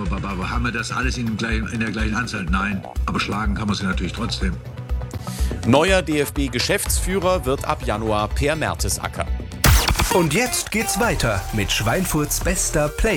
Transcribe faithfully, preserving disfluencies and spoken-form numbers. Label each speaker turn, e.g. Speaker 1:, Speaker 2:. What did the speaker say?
Speaker 1: haben wir das alles in, gleichen, in der gleichen Anzahl? Nein, aber schlagen kann man sie natürlich trotzdem.
Speaker 2: Neuer D F B-Geschäftsführer wird ab Januar Per Mertesacker.
Speaker 3: Und jetzt geht's weiter mit Schweinfurts bester Play.